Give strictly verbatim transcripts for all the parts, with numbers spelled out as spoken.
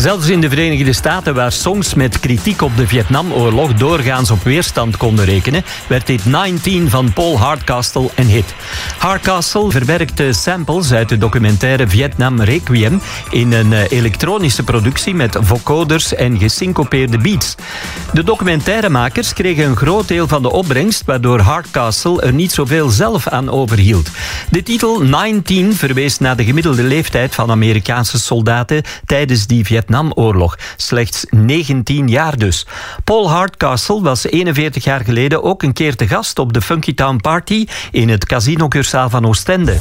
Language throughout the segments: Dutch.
Zelfs in de Verenigde Staten, waar songs met kritiek op de Vietnamoorlog doorgaans op weerstand konden rekenen, werd dit negentien van Paul Hardcastle een hit. Hardcastle verwerkte samples uit de documentaire Vietnam Requiem in een elektronische productie met vocoders en gesyncopeerde beats. De documentairemakers kregen een groot deel van de opbrengst, waardoor Hardcastle er niet zoveel zelf aan overhield. De titel negentien verwees naar de gemiddelde leeftijd van Amerikaanse soldaten tijdens die Vietnamoorlog. Slechts negentien jaar dus. Paul Hardcastle was eenenveertig jaar geleden ook een keer te gast op de Funky Town Party in het Casino Cursaal van Oostende.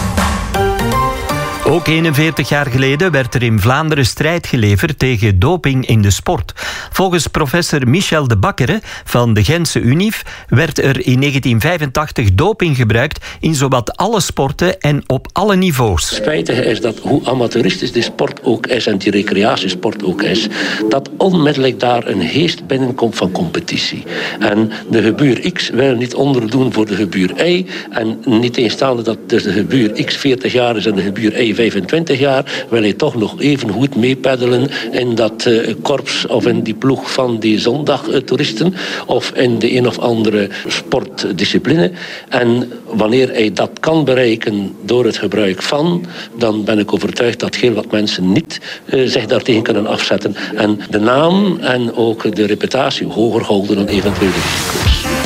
Ook eenenveertig jaar geleden werd er in Vlaanderen strijd geleverd tegen doping in de sport. Volgens professor Michel de Bakkere van de Gentse Univ werd er in negentien vijfentachtig doping gebruikt in zowat alle sporten en op alle niveaus. Het spijtige is dat hoe amateuristisch die sport ook is en die recreatiesport ook is, dat onmiddellijk daar een heest binnenkomt van competitie. En de gebuur X wil niet onderdoen voor de gebuur Y en niet tegenstaande dat dus de gebuur X veertig jaar is en de gebuur Y vijfentwintig jaar, wil hij toch nog even goed meepeddelen in dat uh, korps of in die ploeg van die zondagtoeristen of in de een of andere sportdiscipline. En wanneer hij dat kan bereiken door het gebruik van, dan ben ik overtuigd dat heel wat mensen niet uh, zich daartegen kunnen afzetten en de naam en ook de reputatie hoger houden dan eventueel de risico.